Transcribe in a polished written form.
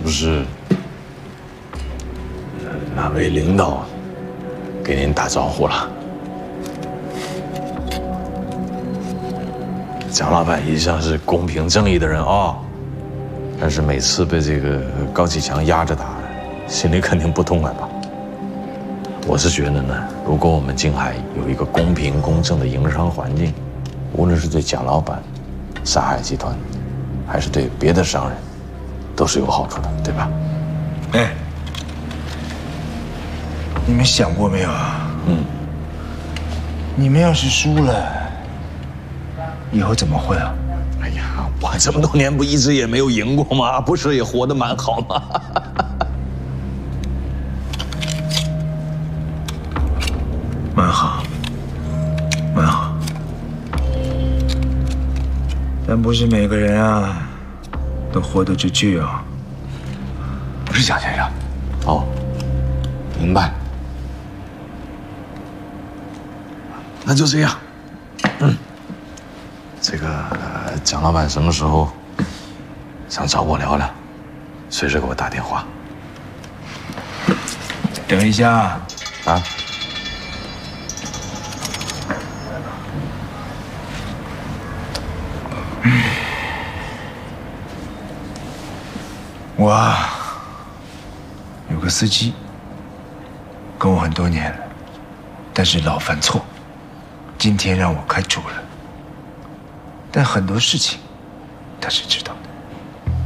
不是哪位领导给您打招呼了？蒋老板一向是公平正义的人啊，但是每次被这个高启强压着打，心里肯定不痛快吧？我是觉得呢，如果我们静海有一个公平公正的营商环境，无论是对蒋老板、沙海集团，还是对别的商人，都是有好处的，对吧？ 哎，你们想过没有啊？你们要是输了，以后怎么混啊？ 哎呀，我这么多年不一直也没有赢过吗？不是也活得蛮好吗？ 蛮好，蛮好。但不是每个人啊，都活得出去啊。不是蒋先生。 哦，明白。那就这样。这个蒋老板什么时候想找我聊聊，随时给我打电话。 等一下啊。 我有个司机，跟我很多年了，但是老犯错，今天让我开除了。但很多事情他是知道的。